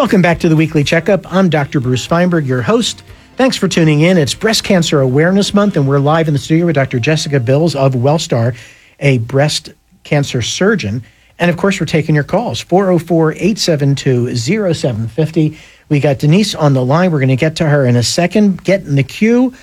Welcome back to the Weekly Checkup. I'm Dr. Bruce Feinberg, your host. Thanks for tuning in. It's Breast Cancer Awareness Month, and we're live in the studio with Dr. Jessica Bills of Wellstar, a breast cancer surgeon. And, of course, we're taking your calls, 404-872-0750. We got Denise on the line. We're going to get to her in a second. Get in the queue,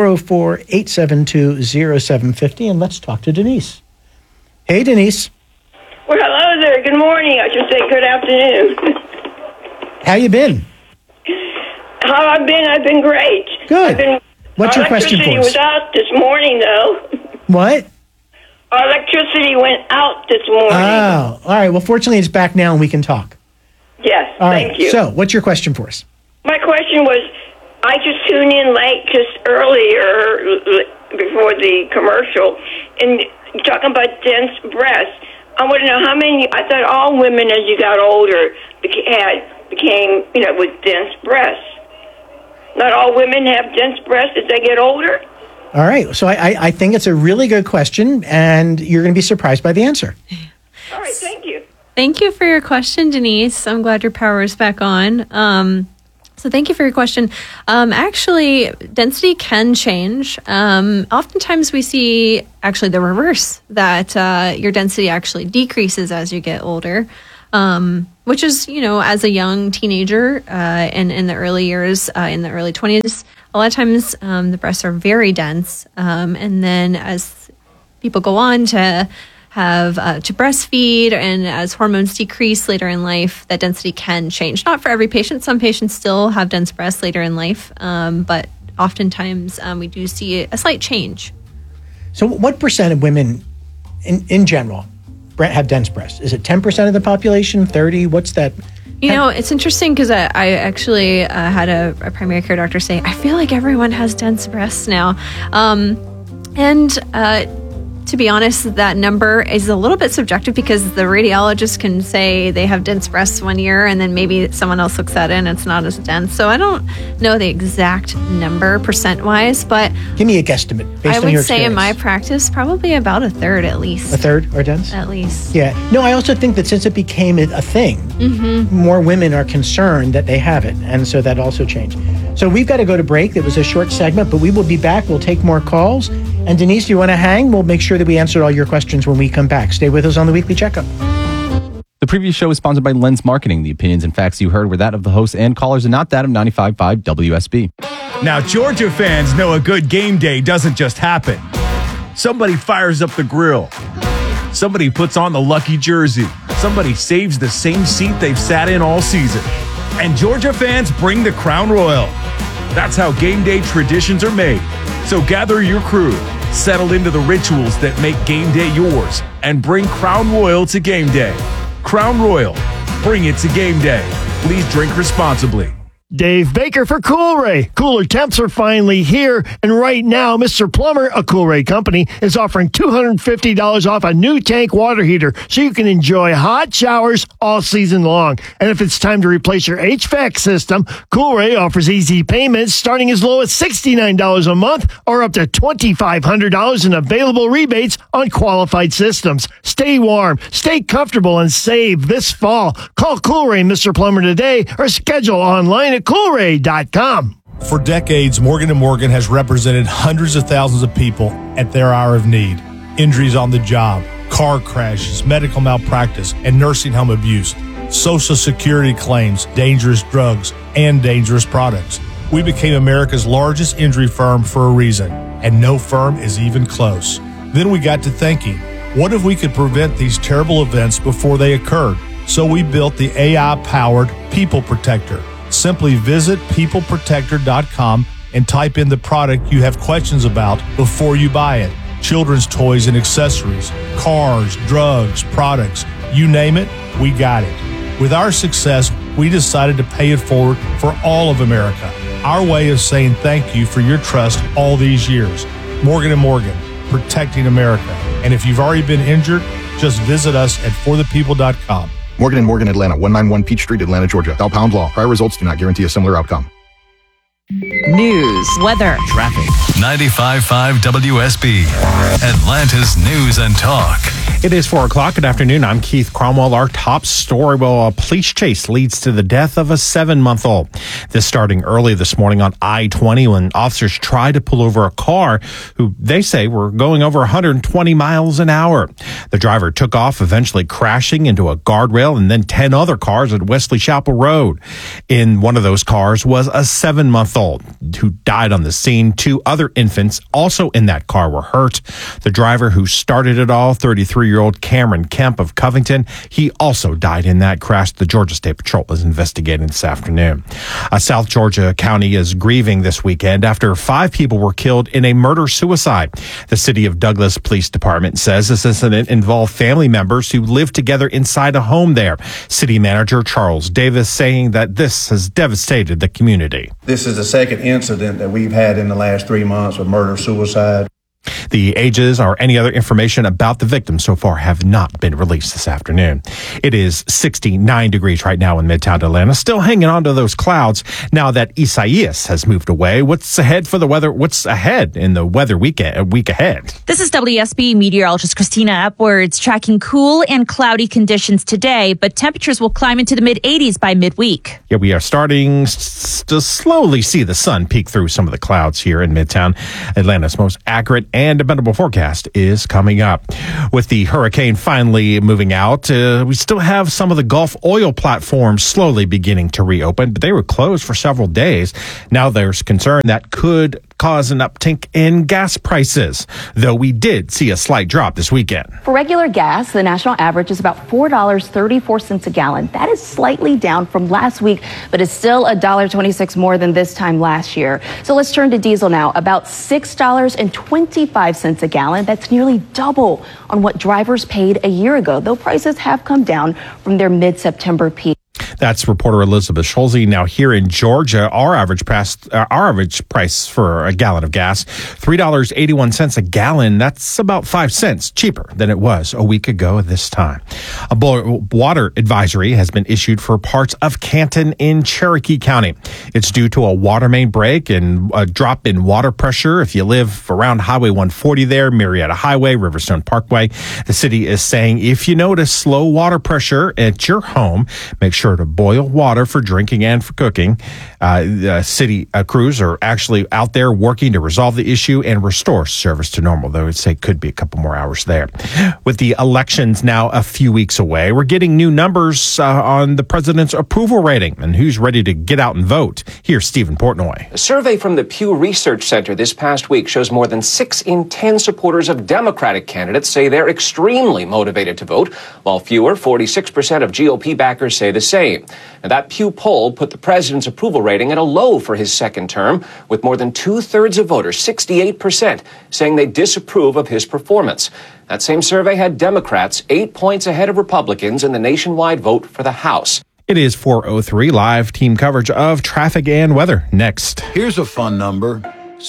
404-872-0750, and let's talk to Denise. Hey, Denise. Well, hello there. Good morning. I should say good afternoon. How you been? How I've been great. Good. What's your question for us? Electricity was out this morning, though. What? Our electricity went out this morning. Oh, all right. Well, fortunately, it's back now and we can talk. Yes, All thank right. you. So, what's your question for us? My question was, I just tuned in late, just earlier, before the commercial, and you're talking about dense breasts. I want to know how many, I thought all women as you got older became, with dense breasts. Not all women have dense breasts as they get older? All right. So I think it's a really good question, and you're going to be surprised by the answer. All right, thank you. Thank you for your question, Denise. I'm glad your power is back on. So thank you for your question. Actually, density can change. Oftentimes we see actually the reverse, that your density actually decreases as you get older, which is, as a young teenager and in the early years, in the early 20s, a lot of times the breasts are very dense. And then as people go on to have to breastfeed, and as hormones decrease later in life, that density can change. Not for every patient. Some patients still have dense breasts later in life, but oftentimes we do see a slight change. So what percent of women in general have dense breasts? Is it 10% of the population, 30? What's that? It's interesting because I actually had a primary care doctor say, I feel like everyone has dense breasts now. To be honest, that number is a little bit subjective because the radiologist can say they have dense breasts one year and then maybe someone else looks at it and it's not as dense. So I don't know the exact number percent-wise, but give me a guesstimate based on your experience. I would say in my practice, probably about a third at least. A third are dense? At least. Yeah. No, I also think that since it became a thing, more women are concerned that they have it, and so that also changed. So we've got to go to break. That was a short segment, but we will be back. We'll take more calls. And Denise, do you want to hang? We'll make sure that we answer all your questions when we come back. Stay with us on the Weekly Checkup. The previous show is sponsored by Lens Marketing. The opinions and facts you heard were that of the hosts and callers and not that of 95.5 WSB. Now, Georgia fans know a good game day doesn't just happen. Somebody fires up the grill. Somebody puts on the lucky jersey. Somebody saves the same seat they've sat in all season. And Georgia fans bring the Crown Royal. That's how game day traditions are made. So gather your crew, settle into the rituals that make game day yours, and bring Crown Royal to game day. Crown Royal, bring it to game day. Please drink responsibly. Dave Baker for Coolray. Cooler temps are finally here, and right now, Mr. Plumber, a Coolray company, is offering $250 off a new tank water heater so you can enjoy hot showers all season long. And if it's time to replace your HVAC system, Coolray offers easy payments starting as low as $69 a month or up to $2,500 in available rebates on qualified systems. Stay warm, stay comfortable, and save this fall. Call Coolray Mr. Plumber today or schedule online at Coolray.com. For decades, Morgan & Morgan has represented hundreds of thousands of people at their hour of need. Injuries on the job, car crashes, medical malpractice, and nursing home abuse, Social Security claims, dangerous drugs, and dangerous products. We became America's largest injury firm for a reason, and no firm is even close. Then we got to thinking, what if we could prevent these terrible events before they occurred? So we built the AI-powered People Protector. Simply visit peopleprotector.com and type in the product you have questions about before you buy it. Children's toys and accessories, cars, drugs, products, you name it, we got it. With our success, we decided to pay it forward for all of America. Our way of saying thank you for your trust all these years. Morgan & Morgan, protecting America. And if you've already been injured, just visit us at forthepeople.com. Morgan & Morgan, Atlanta, 191 Peach Street, Atlanta, Georgia. Bell Pound Law. Prior results do not guarantee a similar outcome. News, weather, traffic. 95.5 WSB, Atlanta's News and Talk. It is 4 o'clock. Good afternoon. I'm Keith Cromwell. Our top story, well, a police chase leads to the death of a 7-month-old. This starting early this morning on I-20 when officers tried to pull over a car who they say were going over 120 miles an hour. The driver took off, eventually crashing into a guardrail and then 10 other cars at Wesley Chapel Road. In one of those cars was a 7-month-old who died on the scene. 2 other infants also in that car were hurt. The driver who started it all, 33-year-old Cameron Kemp of Covington, he also died in that crash. The Georgia State Patrol is investigating this afternoon. South Georgia County is grieving this weekend after 5 people were killed in a murder-suicide. The City of Douglas Police Department says this incident involved family members who lived together inside a home there. City Manager Charles Davis saying that this has devastated the community. This is the second incident that we've had in the last 3 months of murder-suicide. The ages or any other information about the victims so far have not been released this afternoon. It is 69 degrees right now in Midtown Atlanta, still hanging on to those clouds now that Isaias has moved away. What's ahead for the weather? What's ahead in the weather week ahead? This is WSB meteorologist Christina Epwards tracking cool and cloudy conditions today, but temperatures will climb into the mid-80s by midweek. Yeah, we are starting to slowly see the sun peek through some of the clouds here in Midtown. Atlanta's most accurate and dependable forecast is coming up. With the hurricane finally moving out, we still have some of the Gulf oil platforms slowly beginning to reopen, but they were closed for several days. Now there's concern that could cause an uptick in gas prices, though we did see a slight drop this weekend. For regular gas, the national average is about $4.34 a gallon. That is slightly down from last week, but is still $1.26 more than this time last year. So let's turn to diesel now, about $6.25 a gallon. That's nearly double on what drivers paid a year ago, though prices have come down from their mid-September peak. That's reporter Elizabeth Schulze. Now here in Georgia, our average price for a gallon of gas, $3.81 a gallon. That's about 5 cents cheaper than it was a week ago at this time. A water advisory has been issued for parts of Canton in Cherokee County. It's due to a water main break and a drop in water pressure. If you live around Highway 140 there, Marietta Highway, Riverstone Parkway, the city is saying if you notice low water pressure at your home, make sure to boil water for drinking and for cooking. City crews are actually out there working to resolve the issue and restore service to normal, though I'd say could be a couple more hours there. With the elections now a few weeks away, we're getting new numbers on the president's approval rating and who's ready to get out and vote. Here's Stephen Portnoy. A survey from the Pew Research Center this past week shows more than 6 in 10 supporters of Democratic candidates say they're extremely motivated to vote, while fewer, 46% of GOP backers say the same. Now, that Pew poll put the president's approval rating at a low for his second term, with more than 2/3 of voters, 68%, saying they disapprove of his performance. That same survey had Democrats 8 points ahead of Republicans in the nationwide vote for the House. It is 4:03, live team coverage of traffic and weather next. Here's a fun number,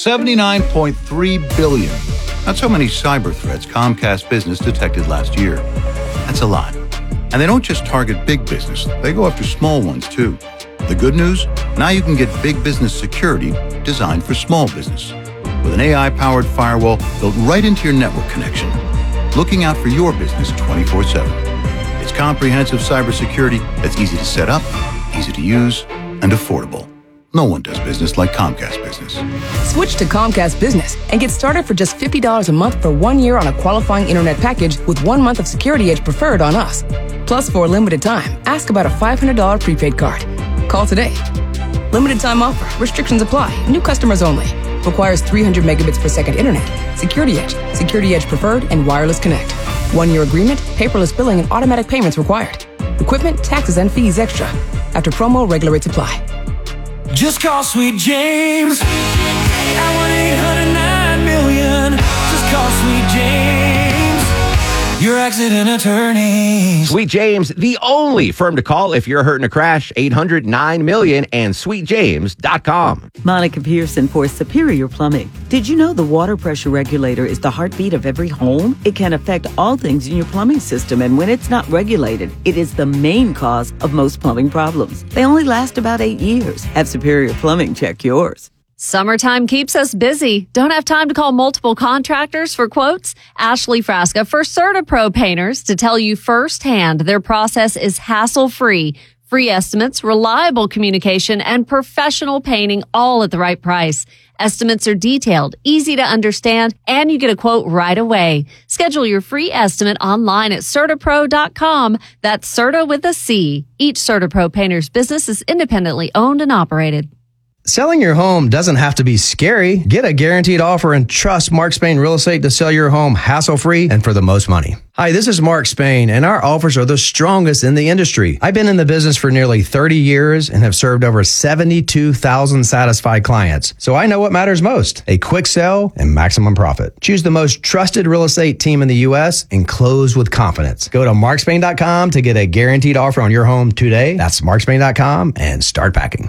79.3 billion. That's how many cyber threats Comcast Business detected last year. That's a lot. And they don't just target big business, they go after small ones too. The good news? Now you can get big business security designed for small business. With an AI-powered firewall built right into your network connection, looking out for your business 24/7. It's comprehensive cybersecurity that's easy to set up, easy to use, and affordable. No one does business like Comcast Business. Switch to Comcast Business and get started for just $50 a month for 1 year on a qualifying internet package with 1 month of Security Edge Preferred on us. Plus, for a limited time, ask about a $500 prepaid card. Call today. Limited time offer. Restrictions apply. New customers only. Requires 300 megabits per second internet. Security Edge, Security Edge Preferred, and Wireless Connect. 1 year agreement, paperless billing, and automatic payments required. Equipment, taxes, and fees extra. After promo, regular rates apply. Just call Sweet James at 1-800-9-million. Just call Sweet James, your accident attorney. Sweet James, the only firm to call if you're hurt in a crash. 800-9-million and sweetjames.com. Monica Pearson for Superior Plumbing. Did you know the water pressure regulator is the heartbeat of every home? It can affect all things in your plumbing system, and when it's not regulated, it is the main cause of most plumbing problems. They only last about 8 years. Have Superior Plumbing check yours. Summertime keeps us busy. Don't have time to call multiple contractors for quotes? Ashley Frasca for CertaPro Painters to tell you firsthand their process is hassle-free. Free estimates, reliable communication, and professional painting all at the right price. Estimates are detailed, easy to understand, and you get a quote right away. Schedule your free estimate online at CertaPro.com. That's Certa with a C. Each CertaPro Painters business is independently owned and operated. Selling your home doesn't have to be scary. Get a guaranteed offer and trust Mark Spain Real Estate to sell your home hassle-free and for the most money. Hi, this is Mark Spain, and our offers are the strongest in the industry. I've been in the business for nearly 30 years and have served over 72,000 satisfied clients. So I know what matters most: a quick sell and maximum profit. Choose the most trusted real estate team in the U.S. and close with confidence. Go to markspain.com to get a guaranteed offer on your home today. That's markspain.com and start packing.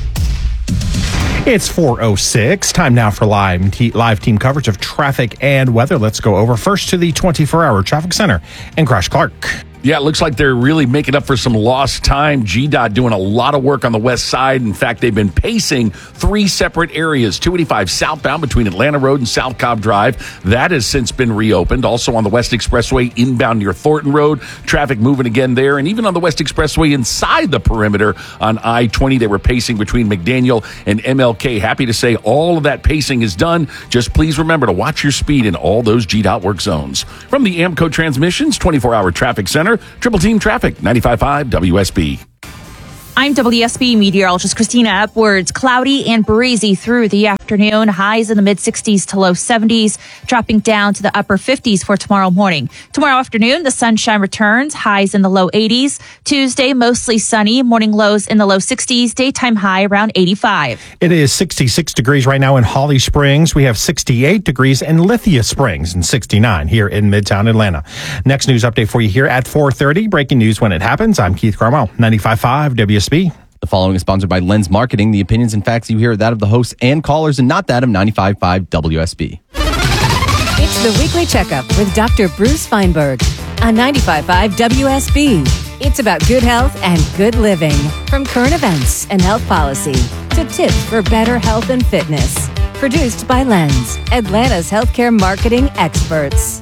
It's 4:06. Time now for live team coverage of traffic and weather. Let's go over first to the 24-hour traffic center and Crash Clark. Yeah, it looks like they're really making up for some lost time. GDOT doing a lot of work on the west side. In fact, they've been pacing 3 separate areas. 285 southbound between Atlanta Road and South Cobb Drive. That has since been reopened. Also on the West Expressway inbound near Thornton Road. Traffic moving again there. And even on the West Expressway inside the perimeter on I-20, they were pacing between McDaniel and MLK. Happy to say all of that pacing is done. Just please remember to watch your speed in all those GDOT work zones. From the AMCO Transmissions 24-hour traffic center, Triple Team Traffic, 95.5 WSB. I'm WSB meteorologist Christina Epwards. Cloudy and breezy through the afternoon. Highs in the mid-60s to low 70s, dropping down to the upper 50s for tomorrow morning. Tomorrow afternoon, the sunshine returns. Highs in the low 80s. Tuesday, mostly sunny. Morning lows in the low 60s. Daytime high around 85. It is 66 degrees right now in Holly Springs. We have 68 degrees in Lithia Springs and 69 here in Midtown Atlanta. Next news update for you here at 4:30. Breaking news when it happens. I'm Keith Cromwell, 95.5 WSB. The following is sponsored by Lens Marketing. The opinions and facts you hear are that of the hosts and callers and not that of 95.5 WSB. It's the Weekly Checkup with Dr. Bruce Feinberg on 95.5 WSB. It's about good health and good living. From current events and health policy to tips for better health and fitness. Produced by Lens, Atlanta's healthcare marketing experts.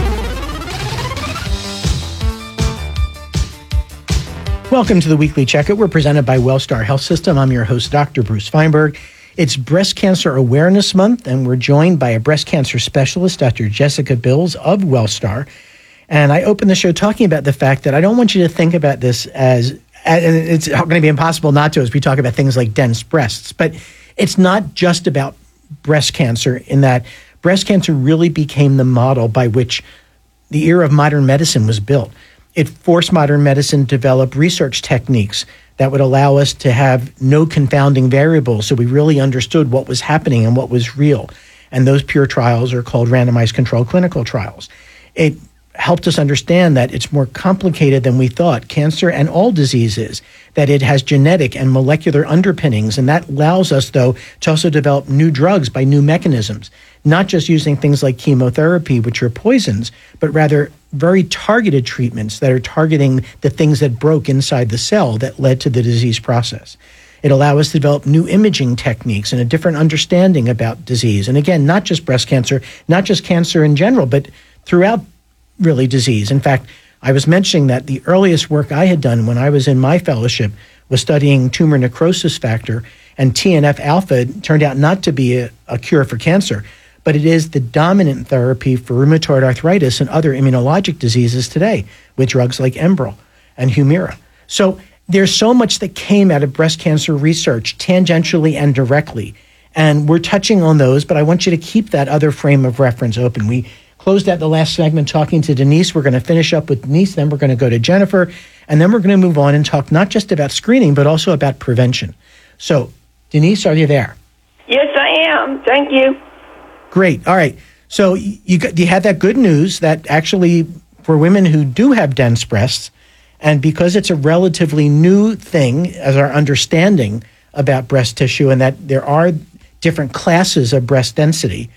Welcome to the Weekly Checkup. We're presented by Wellstar Health System. I'm your host, Dr. Bruce Feinberg. It's Breast Cancer Awareness Month, and we're joined by a breast cancer specialist, Dr. Jessica Bills of Wellstar. And I opened the show talking about the fact that I don't want you to think about this as, and it's going to be impossible not to as we talk about things like dense breasts, but it's not just about breast cancer, in that breast cancer really became the model by which the era of modern medicine was built. It forced modern medicine to develop research techniques that would allow us to have no confounding variables, so we really understood what was happening and what was real. And those pure trials are called randomized controlled clinical trials. It helped us understand that it's more complicated than we thought, cancer and all diseases, that it has genetic and molecular underpinnings, and that allows us, though, to also develop new drugs by new mechanisms, not just using things like chemotherapy, which are poisons, but rather very targeted treatments that are targeting the things that broke inside the cell that led to the disease process. It allows us to develop new imaging techniques and a different understanding about disease. And again, not just breast cancer, not just cancer in general, but throughout really disease. In fact, I was mentioning that the earliest work I had done when I was in my fellowship was studying tumor necrosis factor, and TNF-alpha turned out not to be a cure for cancer, but it is the dominant therapy for rheumatoid arthritis and other immunologic diseases today with drugs like Enbrel and Humira. So there's so much that came out of breast cancer research, tangentially and directly, and we're touching on those, but I want you to keep that other frame of reference open. We closed out the last segment talking to Denise. We're going to finish up with Denise, then we're going to go to Jennifer, and then we're going to move on and talk not just about screening, but also about prevention. So, Denise, are you there? Yes, I am. Thank you. Great. All right. So you had that good news that actually for women who do have dense breasts, and because it's a relatively new thing as our understanding about breast tissue, and that there are different classes of breast density,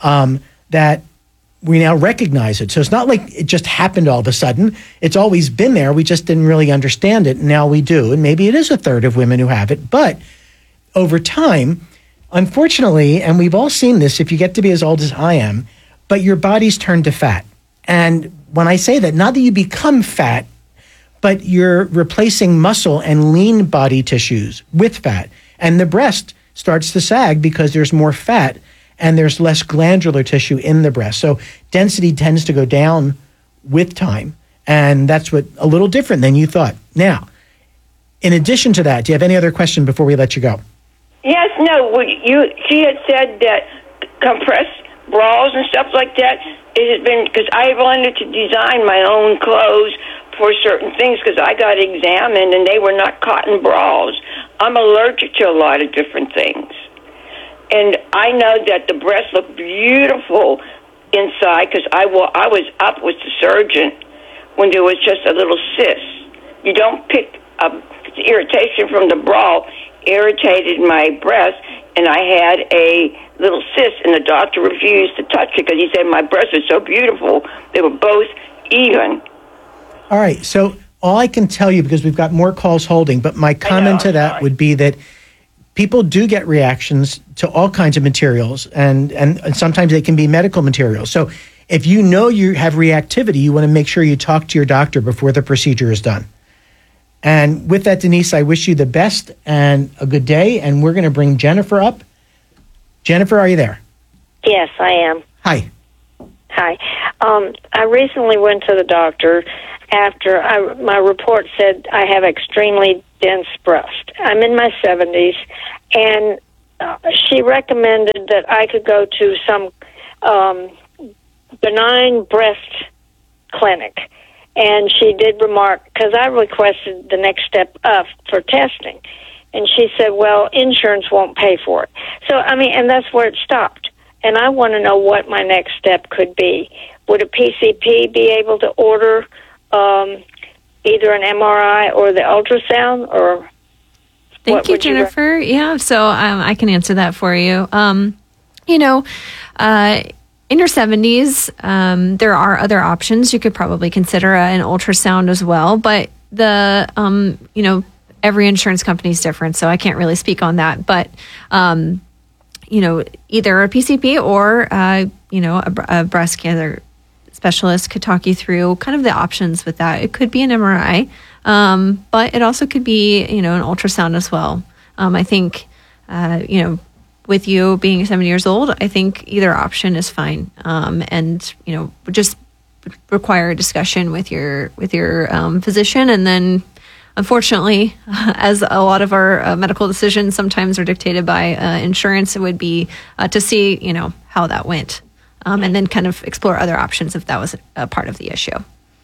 that we now recognize it. So it's not like it just happened all of a sudden. It's always been there. We just didn't really understand it. Now we do. And maybe it is a third of women who have it. But over time, unfortunately, and we've all seen this if you get to be as old as I am, but your body's turned to fat. And when I say that, not that you become fat, but you're replacing muscle and lean body tissues with fat. And the breast starts to sag because there's more fat and there's less glandular tissue in the breast. So density tends to go down with time. And that's a little different than you thought. Now, in addition to that, do you have any other question before we let you go? Yes, no. She had said that compressed bras and stuff like that, it has been, because I wanted to design my own clothes for certain things because I got examined and they were not cotton bras. I'm allergic to a lot of different things. And I know that the breasts look beautiful inside because I was up with the surgeon when there was just a little cyst. You don't pick up the irritation from the bra, irritated my breast, and I had a little cyst, and the doctor refused to touch it because he said my breasts are so beautiful. They were both even. All right. So all I can tell you, because we've got more calls holding, but my comment to that would be that people do get reactions to all kinds of materials, and sometimes they can be medical materials. So if you know you have reactivity, you want to make sure you talk to your doctor before the procedure is done. And with that, Denise, I wish you the best and a good day. And we're going to bring Jennifer up. Jennifer, are you there? Yes, I am. Hi. Hi. I recently went to the doctor after my report said I have extremely dense breast. I'm in my 70s, and she recommended that I could go to some benign breast clinic. And she did remark, because I requested the next step up for testing. And she said, well, insurance won't pay for it. So, and that's where it stopped. And I want to know what my next step could be. Would a PCP be able to order either an MRI or the ultrasound? Or Thank you, Jennifer. Yeah, so I can answer that for you. In your 70s, there are other options. You could probably consider an ultrasound as well, but every insurance company is different, so I can't really speak on that. But, either a PCP or, a breast cancer specialist could talk you through kind of the options with that. It could be an MRI, but it also could be, an ultrasound as well. I think, with you being 70 years old, I think either option is fine. And, just require a discussion with your physician. And then, unfortunately, as a lot of our medical decisions sometimes are dictated by insurance, it would be to see, how that went. And then kind of explore other options if that was a part of the issue.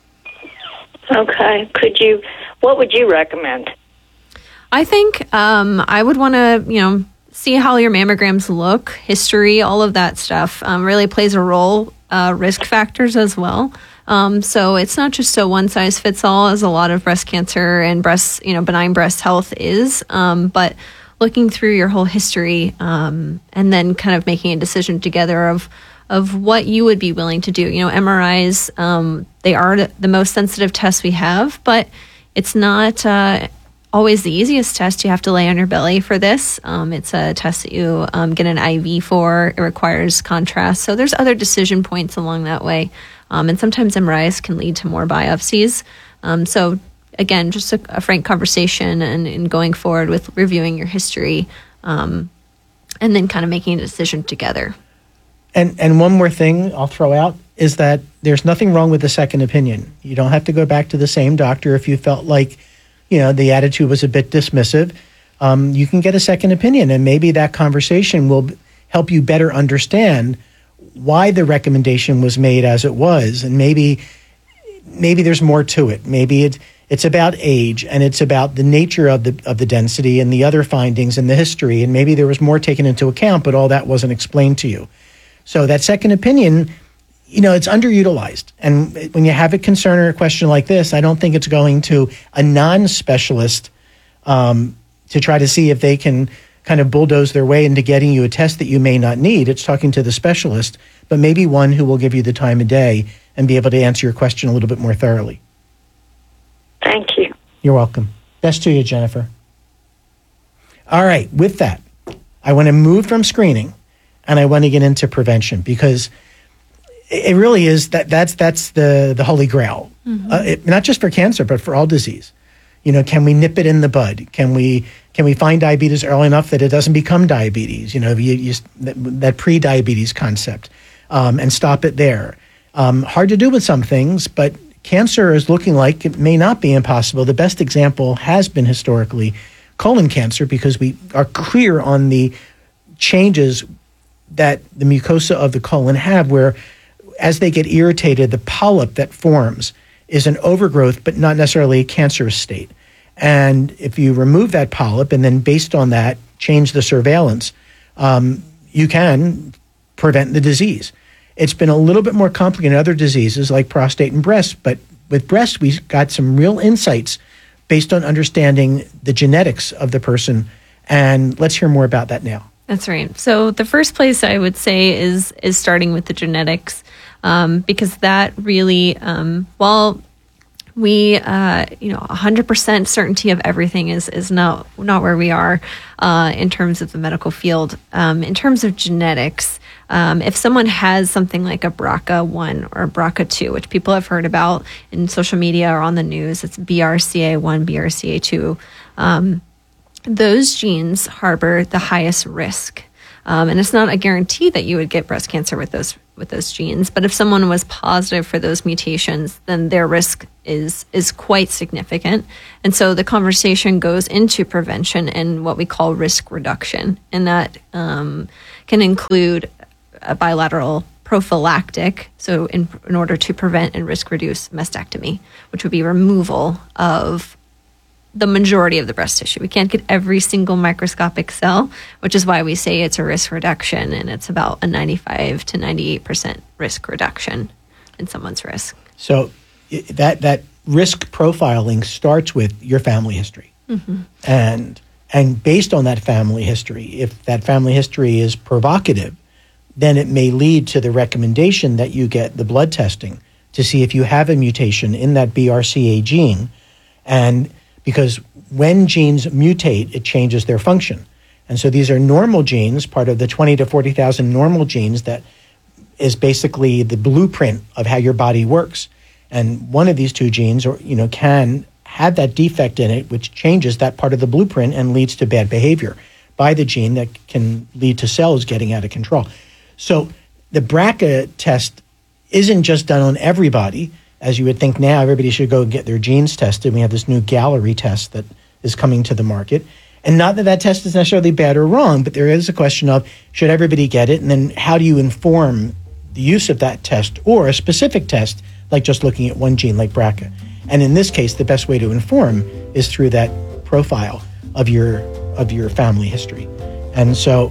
Okay. What would you recommend? I think I would want to, see how your mammograms look, history, all of that stuff really plays a role, risk factors as well. So it's not just so one size fits all as a lot of breast cancer and benign breast health is, but looking through your whole history and then kind of making a decision together of what you would be willing to do. MRIs, they are the most sensitive tests we have, but it's not always the easiest test. You have to lay on your belly for this. It's a test that you get an IV for. It requires contrast. So there's other decision points along that way. And sometimes MRIs can lead to more biopsies. So again, just a frank conversation and going forward with reviewing your history and then kind of making a decision together. And one more thing I'll throw out is that there's nothing wrong with a second opinion. You don't have to go back to the same doctor if you felt like the attitude was a bit dismissive. You can get a second opinion, and maybe that conversation will help you better understand why the recommendation was made as it was. And maybe there's more to it. Maybe it's about age, and it's about the nature of the density and the other findings and the history. And maybe there was more taken into account, but all that wasn't explained to you. So that second opinion, it's underutilized. And when you have a concern or a question like this, I don't think it's going to a non-specialist to try to see if they can kind of bulldoze their way into getting you a test that you may not need. It's talking to the specialist, but maybe one who will give you the time of day and be able to answer your question a little bit more thoroughly. Thank you. You're welcome. Best to you, Jennifer. All right. With that, I want to move from screening and I want to get into prevention, because it really is that's the holy grail, not just for cancer, but for all disease. Can we nip it in the bud? Can we find diabetes early enough that it doesn't become diabetes? That pre-diabetes concept, and stop it there. Hard to do with some things, but cancer is looking like it may not be impossible. The best example has been historically colon cancer, because we are clear on the changes that the mucosa of the colon have, where as they get irritated, the polyp that forms is an overgrowth, but not necessarily a cancerous state. And if you remove that polyp and then based on that, change the surveillance, you can prevent the disease. It's been a little bit more complicated in other diseases like prostate and breast, but with breast, we got some real insights based on understanding the genetics of the person. And let's hear more about that now. That's right. So the first place I would say is starting with the genetics, because that really, while we, 100% certainty of everything is not where we are in terms of the medical field. In terms of genetics, if someone has something like a BRCA1 or BRCA2, which people have heard about in social media or on the news, it's BRCA1, BRCA2. Those genes harbor the highest risk. And it's not a guarantee that you would get breast cancer with those genes. But if someone was positive for those mutations, then their risk is quite significant. And so the conversation goes into prevention and what we call risk reduction. And that can include a bilateral prophylactic, so in order to prevent and risk reduce mastectomy, which would be removal of the majority of the breast tissue. We can't get every single microscopic cell, which is why we say it's a risk reduction, and it's about a 95 to 98% risk reduction in someone's risk. So that risk profiling starts with your family history. Mm-hmm. And based on that family history, if that family history is provocative, then it may lead to the recommendation that you get the blood testing to see if you have a mutation in that BRCA gene. And because when genes mutate, it changes their function. And so these are normal genes, part of the 20 to 40,000 normal genes that is basically the blueprint of how your body works. And one of these two genes can have that defect in it, which changes that part of the blueprint and leads to bad behavior by the gene that can lead to cells getting out of control. So the BRCA test isn't just done on everybody. As you would think now, everybody should go get their genes tested. We have this new Gallery test that is coming to the market. And not that that test is necessarily bad or wrong, but there is a question of, should everybody get it? And then how do you inform the use of that test or a specific test, like just looking at one gene like BRCA? And in this case, the best way to inform is through that profile of your family history. And so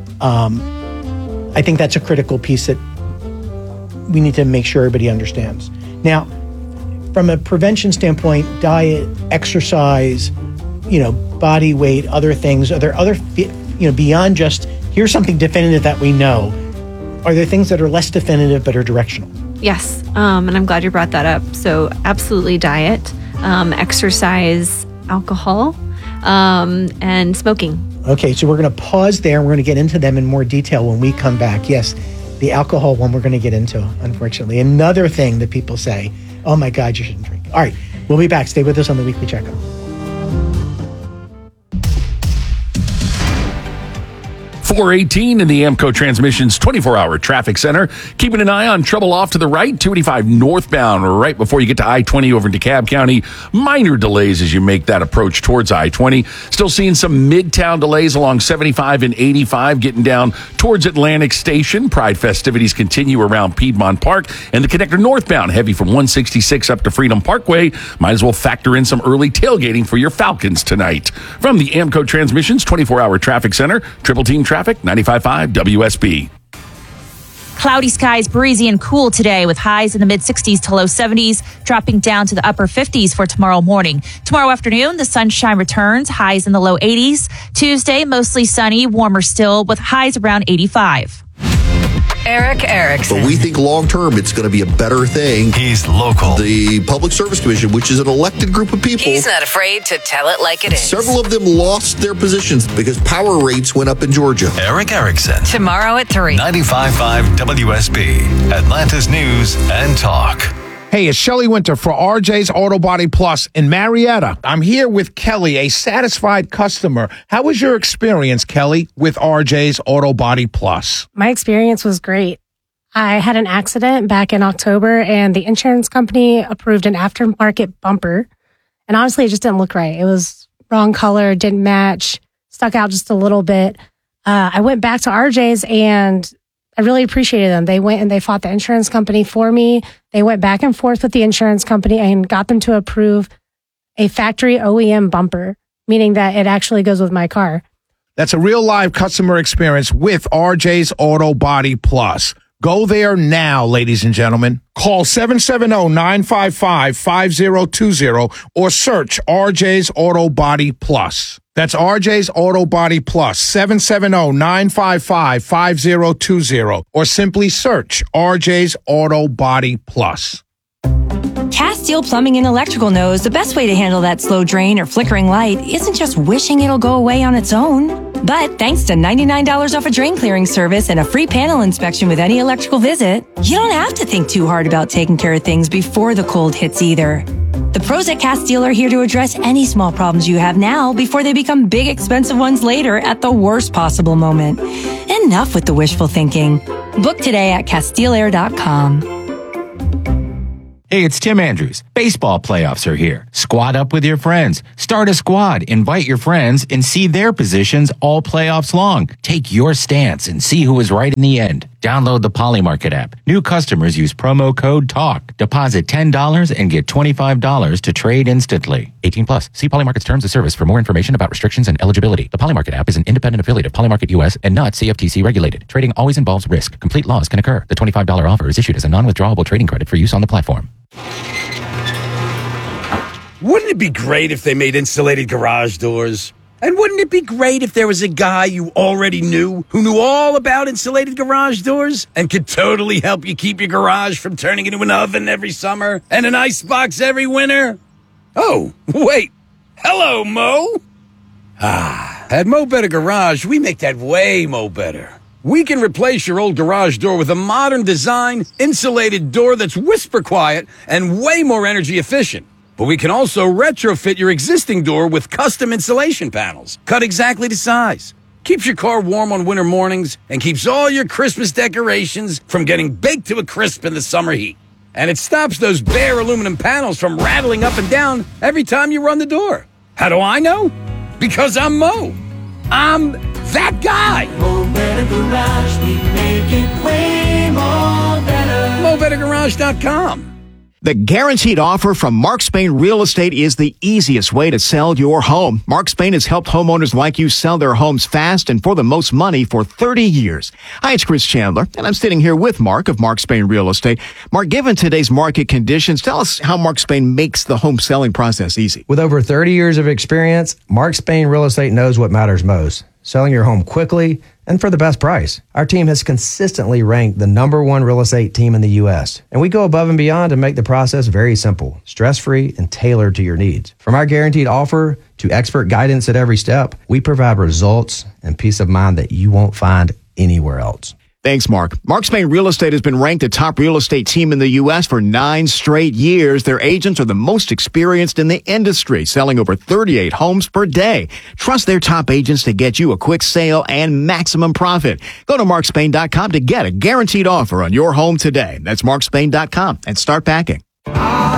I think that's a critical piece that we need to make sure everybody understands. Now, from a prevention standpoint, diet, exercise, body weight, other things, are there other, beyond just here's something definitive that we know, are there things that are less definitive but are directional? Yes, and I'm glad you brought that up. So absolutely diet, exercise, alcohol, and smoking. Okay, so we're going to pause there and we're going to get into them in more detail when we come back. Yes, the alcohol one we're going to get into, unfortunately. Another thing that people say, oh my God, you shouldn't drink. All right, we'll be back. Stay with us on the Weekly Checkup. 418 in the Amco Transmissions 24-hour traffic center. Keeping an eye on trouble off to the right, 285 northbound, right before you get to I-20 over in DeKalb County. Minor delays as you make that approach towards I-20. Still seeing some midtown delays along 75 and 85, getting down towards Atlantic Station. Pride festivities continue around Piedmont Park. And the connector northbound, heavy from 166 up to Freedom Parkway. Might as well factor in some early tailgating for your Falcons tonight. From the Amco Transmissions 24-hour traffic center, Triple Team Traffic, 95.5 WSB. Cloudy skies, breezy and cool today with highs in the mid-60s to low 70s, dropping down to the upper 50s for tomorrow morning. Tomorrow afternoon, the sunshine returns, highs in the low 80s. Tuesday, mostly sunny, warmer still with highs around 85. Eric Erickson. But we think long-term it's going to be a better thing. He's local. The Public Service Commission, which is an elected group of people. He's not afraid to tell it like it is. Several of them lost their positions because power rates went up in Georgia. Eric Erickson. Tomorrow at 3. 95.5 WSB, Atlanta's News and Talk. Hey, it's Shelley Winter for RJ's Auto Body Plus in Marietta. I'm here with Kelly, a satisfied customer. How was your experience, Kelly, with RJ's Auto Body Plus? My experience was great. I had an accident back in October, and the insurance company approved an aftermarket bumper. And honestly, it just didn't look right. It was wrong color, didn't match, stuck out just a little bit. I went back to RJ's, and I really appreciated them. They went and they fought the insurance company for me. They went back and forth with the insurance company and got them to approve a factory OEM bumper, meaning that it actually goes with my car. That's a real live customer experience with RJ's Auto Body Plus. Go there now, ladies and gentlemen. Call 770-955-5020 or search RJ's Auto Body Plus. That's RJ's Auto Body Plus, 770-955-5020, or simply search RJ's Auto Body Plus. Castile Plumbing and Electrical knows the best way to handle that slow drain or flickering light isn't just wishing it'll go away on its own. But thanks to $99 off a drain clearing service and a free panel inspection with any electrical visit, you don't have to think too hard about taking care of things before the cold hits either. The pros at Castile are here to address any small problems you have now before they become big, expensive ones later at the worst possible moment. Enough with the wishful thinking. Book today at CastileAir.com. Hey, it's Tim Andrews. Baseball playoffs are here. Squad up with your friends. Start a squad, invite your friends, and see their positions all playoffs long. Take your stance and see who is right in the end. Download the Polymarket app. New customers use promo code TALK. Deposit $10 and get $25 to trade instantly. 18 plus. See Polymarket's terms of service for more information about restrictions and eligibility. The Polymarket app is an independent affiliate of Polymarket US and not CFTC regulated. Trading always involves risk. Complete loss can occur. The $25 offer is issued as a non-withdrawable trading credit for use on the platform. Wouldn't it be great if they made insulated garage doors? And wouldn't it be great if there was a guy you already knew who knew all about insulated garage doors and could totally help you keep your garage from turning into an oven every summer and an icebox every winter? Oh, wait. Hello, Mo. At Mo Better Garage, we make that way Mo Better. We can replace your old garage door with a modern design, insulated door that's whisper quiet and way more energy efficient. But we can also retrofit your existing door with custom insulation panels, cut exactly to size. Keeps your car warm on winter mornings and keeps all your Christmas decorations from getting baked to a crisp in the summer heat. And it stops those bare aluminum panels from rattling up and down every time you run the door. How do I know? Because I'm Mo. I'm that guy. Mo Better Garage, we make it way more better. MoBetterGarage.com. The guaranteed offer from Mark Spain Real Estate is the easiest way to sell your home. Mark Spain has helped homeowners like you sell their homes fast and for the most money for 30 years. Hi, it's Chris Chandler, and I'm sitting here with Mark of Mark Spain Real Estate. Mark, given today's market conditions, tell us how Mark Spain makes the home selling process easy. With over 30 years of experience, Mark Spain Real Estate knows what matters most. Selling your home quickly and for the best price. Our team has consistently ranked the #1 real estate team in the U.S., and we go above and beyond to make the process very simple, stress-free, and tailored to your needs. From our guaranteed offer to expert guidance at every step, we provide results and peace of mind that you won't find anywhere else. Thanks, Mark. Mark Spain Real Estate has been ranked the top real estate team in the U.S. for 9 straight years. Their agents are the most experienced in the industry, selling over 38 homes per day. Trust their top agents to get you a quick sale and maximum profit. Go to markspain.com to get a guaranteed offer on your home today. That's markspain.com and start packing.